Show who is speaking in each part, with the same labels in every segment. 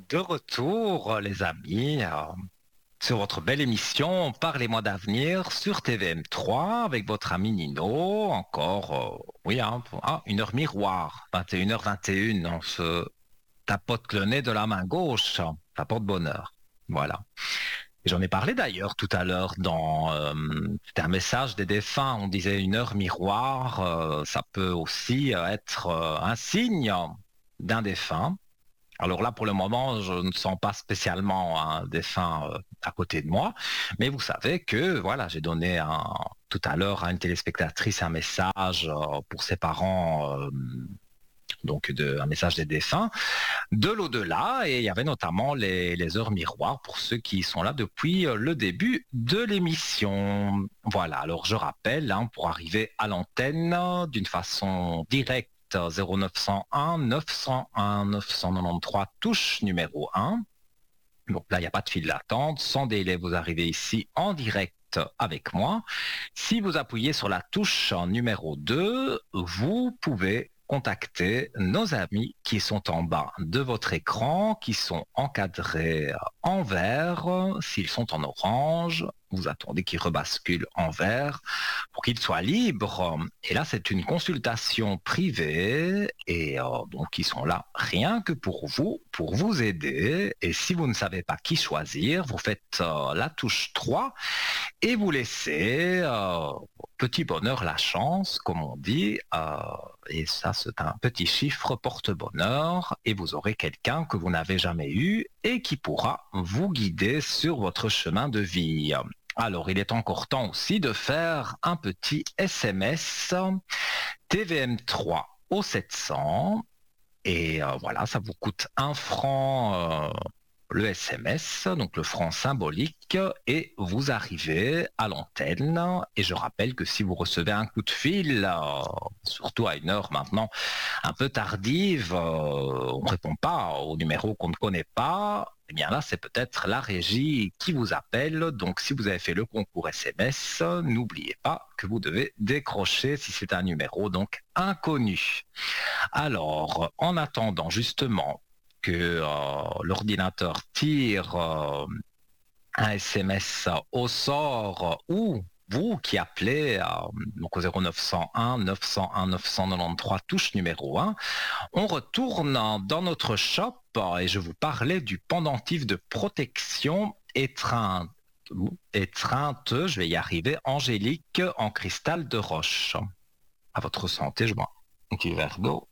Speaker 1: De retour, les amis, sur votre belle émission Parlez-moi d'avenir sur TVM3 avec votre ami Nino. Encore, oui, hein, une heure miroir, 21h21. On se tapote le nez de la main gauche. Ça porte bonheur. Voilà. Et j'en ai parlé d'ailleurs tout à l'heure dans c'était un message des défunts. On disait une heure miroir. Ça peut aussi être un signe d'un défunt. Alors là, pour le moment, je ne sens pas spécialement un défunt à côté de moi, mais vous savez que voilà, j'ai donné tout à l'heure à une téléspectatrice un message pour ses parents, un message des défunts, de l'au-delà, et il y avait notamment les heures miroirs pour ceux qui sont là depuis le début de l'émission. Voilà, alors je rappelle, hein, pour arriver à l'antenne d'une façon directe, 0901 901 993, touche numéro 1. Donc là, il n'y a pas de file d'attente. Sans délai, vous arrivez ici en direct avec moi. Si vous appuyez sur la touche numéro 2, vous pouvez contacter nos amis qui sont en bas de votre écran, qui sont encadrés en vert. S'ils sont en orange, vous attendez qu'ils rebasculent en vert pour qu'ils soient libres. Et là, c'est une consultation privée et donc ils sont là rien que pour vous aider. Et si vous ne savez pas qui choisir, vous faites la touche 3 et vous laissez petit bonheur la chance, comme on dit. Et ça, c'est un petit chiffre porte-bonheur et vous aurez quelqu'un que vous n'avez jamais eu et qui pourra vous guider sur votre chemin de vie. Alors, il est encore temps aussi de faire un petit SMS TVM3 au 700 et voilà, ça vous coûte 1 franc le SMS, donc le franc symbolique, et vous arrivez à l'antenne. Et je rappelle que si vous recevez un coup de fil, surtout à une heure maintenant un peu tardive, on ne répond pas au numéro qu'on ne connaît pas, eh bien là, c'est peut-être la régie qui vous appelle. Donc, si vous avez fait le concours SMS, n'oubliez pas que vous devez décrocher si c'est un numéro donc inconnu. Alors, en attendant justement que l'ordinateur tire un SMS au sort ou vous qui appelez donc au 0901 901 993 touche numéro 1, on retourne dans notre shop et je vous parlais du pendentif de protection étreinte, je vais y arriver, angélique en cristal de roche. À votre santé, je bois un petit verre d'eau.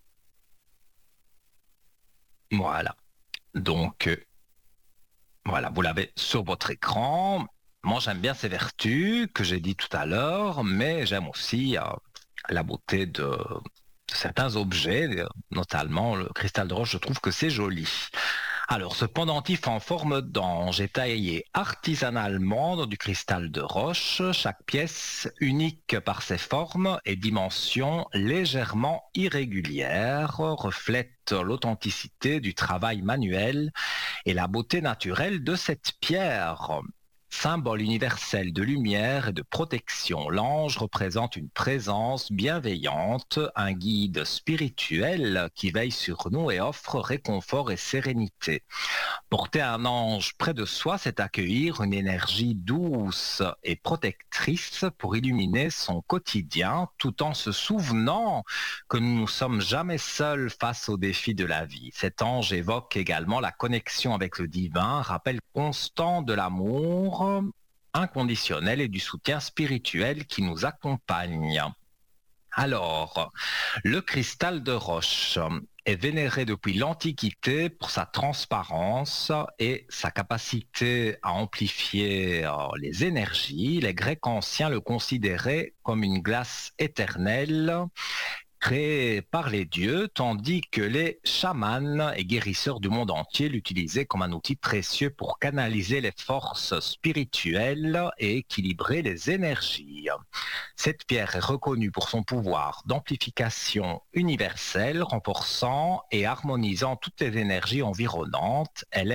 Speaker 1: Voilà. Donc, voilà, vous l'avez sur votre écran. Moi, j'aime bien ses vertus que j'ai dit tout à l'heure, mais j'aime aussi la beauté de certains objets, notamment le cristal de roche, je trouve que c'est joli. Alors, ce pendentif en forme d'ange est taillé artisanalement dans du cristal de roche, chaque pièce unique par ses formes et dimensions légèrement irrégulières, reflète l'authenticité du travail manuel et la beauté naturelle de cette pierre. Symbole universel de lumière et de protection, l'ange représente une présence bienveillante, un guide spirituel qui veille sur nous et offre réconfort et sérénité. Porter un ange près de soi, c'est accueillir une énergie douce et protectrice pour illuminer son quotidien tout en se souvenant que nous ne sommes jamais seuls face aux défis de la vie. Cet ange évoque également la connexion avec le divin, rappel constant de l'amour inconditionnel et du soutien spirituel qui nous accompagne. Alors, le cristal de roche est vénéré depuis l'Antiquité pour sa transparence et sa capacité à amplifier les énergies. Les Grecs anciens le considéraient comme une glace éternelle créé par les dieux, tandis que les chamans et guérisseurs du monde entier l'utilisaient comme un outil précieux pour canaliser les forces spirituelles et équilibrer les énergies. Cette pierre est reconnue pour son pouvoir d'amplification universelle, renforçant et harmonisant toutes les énergies environnantes. Elle